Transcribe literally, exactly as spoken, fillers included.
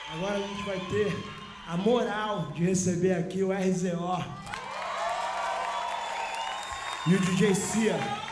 Agora a gente vai ter a moral de receber aqui o R Z O e o D J Cia.